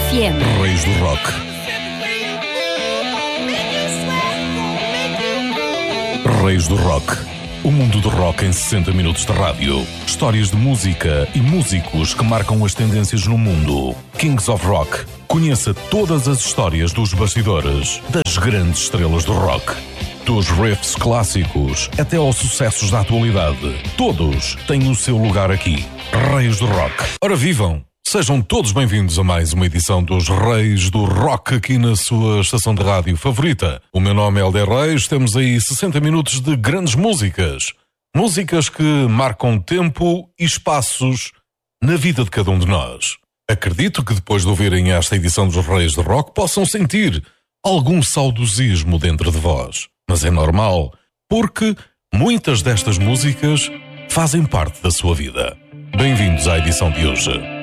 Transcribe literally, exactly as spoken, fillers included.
F M. Reis do Rock. Reis do Rock. O mundo do rock em sessenta minutos de rádio. Histórias de música e músicos que marcam as tendências no mundo. Kings of Rock. Conheça todas as histórias dos bastidores das grandes estrelas do rock. Dos riffs clássicos até aos sucessos da atualidade. Todos têm o seu lugar aqui. Reis do Rock. Ora vivam! Sejam todos bem-vindos a mais uma edição dos Reis do Rock aqui na sua estação de rádio favorita. O meu nome é Helder Reis, temos aí sessenta minutos de grandes músicas. Músicas que marcam tempo e espaços na vida de cada um de nós. Acredito que depois de ouvirem esta edição dos Reis do Rock possam sentir algum saudosismo dentro de vós. Mas é normal, porque muitas destas músicas fazem parte da sua vida. Bem-vindos à edição de hoje.